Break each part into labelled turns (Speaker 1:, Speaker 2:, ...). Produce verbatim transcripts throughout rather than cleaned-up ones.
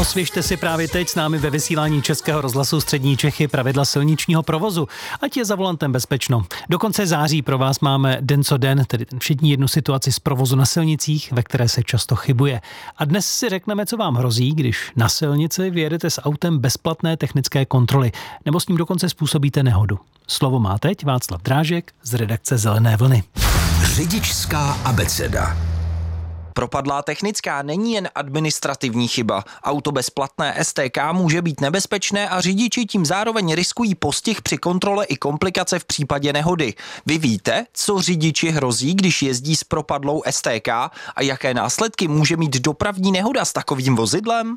Speaker 1: Osvěžte si právě teď s námi ve vysílání Českého rozhlasu Střední Čechy pravidla silničního provozu, ať je za volantem bezpečno. Do konce září pro vás máme den co den, tedy ten všední jednu situaci z provozu na silnicích, ve které se často chybuje. A dnes si řekneme, co vám hrozí, když na silnici vyjedete s autem bezplatné technické kontroly, nebo s ním dokonce způsobíte nehodu. Slovo má teď Václav Drážek z redakce Zelené vlny.
Speaker 2: Řidičská abeceda.
Speaker 3: Propadlá technická není jen administrativní chyba. Auto bezplatné S T K může být nebezpečné a řidiči tím zároveň riskují postih při kontrole i komplikace v případě nehody. Vy víte, co řidiči hrozí, když jezdí s propadlou S T K a jaké následky může mít dopravní nehoda s takovým vozidlem?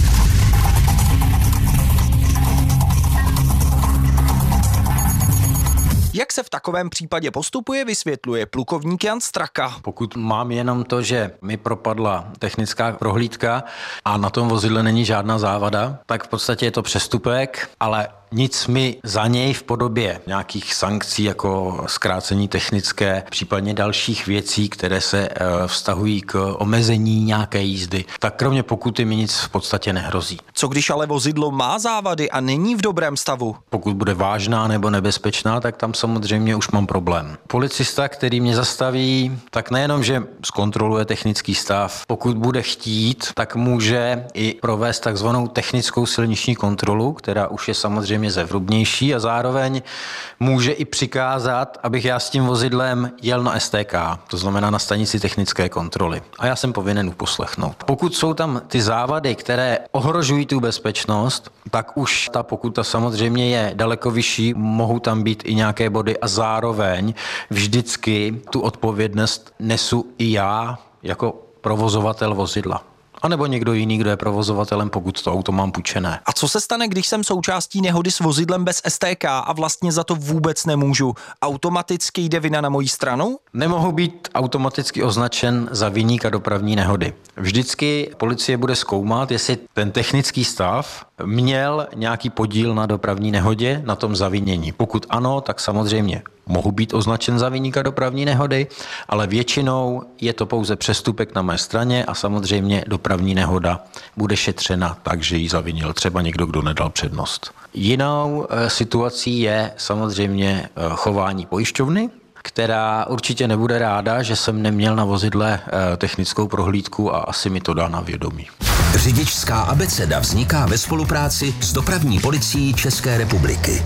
Speaker 3: Jak se v takovém případě postupuje, vysvětluje plukovník Jan Straka.
Speaker 4: Pokud mám jenom to, že mi propadla technická prohlídka a na tom vozidle není žádná závada, tak v podstatě je to přestupek, ale nic mi za něj v podobě nějakých sankcí jako zkrácení technické, případně dalších věcí, které se vztahují k omezení nějaké jízdy, tak kromě pokuty mi nic v podstatě nehrozí.
Speaker 3: Co když ale vozidlo má závady a není v dobrém stavu?
Speaker 4: Pokud bude vážná nebo nebezpečná, tak tam samozřejmě už mám problém. Policista, který mě zastaví, tak nejenom, že zkontroluje technický stav, pokud bude chtít, tak může i provést takzvanou technickou silniční kontrolu, která už je samozřejmě zevrubnější a zároveň může i přikázat, abych já s tím vozidlem jel na S T K, to znamená na stanici technické kontroly. A já jsem povinen uposlechnout. Pokud jsou tam ty závady, které ohrožují tu bezpečnost, tak už ta pokuta samozřejmě je daleko vyšší, mohou tam být i nějaké body a zároveň vždycky tu odpovědnost nesu i já jako provozovatel vozidla. A nebo někdo jiný, kdo je provozovatelem, pokud to auto mám půjčené.
Speaker 3: A co se stane, když jsem součástí nehody s vozidlem bez S T K a vlastně za to vůbec nemůžu? Automaticky jde vina na moji stranu?
Speaker 4: Nemohu být automaticky označen za viníka dopravní nehody. Vždycky policie bude zkoumat, jestli ten technický stav měl nějaký podíl na dopravní nehodě, na tom zavinění. Pokud ano, tak samozřejmě mohu být označen za viníka dopravní nehody, ale většinou je to pouze přestupek na mé straně a samozřejmě dopravní nehoda bude šetřena tak, že ji zavinil třeba někdo, kdo nedal přednost. Jinou e, situací je samozřejmě e, chování pojišťovny, která určitě nebude ráda, že jsem neměl na vozidle e, technickou prohlídku a asi mi to dá na vědomí.
Speaker 2: Řidičská abeceda vzniká ve spolupráci s Dopravní policií České republiky.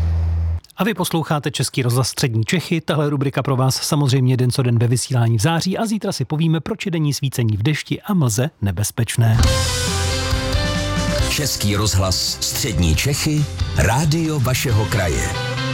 Speaker 1: A vy posloucháte Český rozhlas Střední Čechy. Tahle rubrika pro vás samozřejmě den co den ve vysílání v září a zítra si povíme, proč je denní svícení v dešti a mlze nebezpečné.
Speaker 2: Český rozhlas Střední Čechy, rádio vašeho kraje.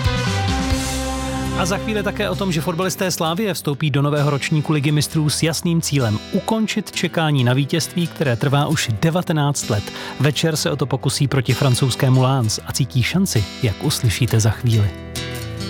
Speaker 1: A za chvíli také o tom, že fotbalisté Slavie vstoupí do nového ročníku Ligy mistrů s jasným cílem ukončit čekání na vítězství, které trvá už devatenáct let. Večer se o to pokusí proti francouzskému Lens a cítí šanci, jak uslyšíte za chvíli.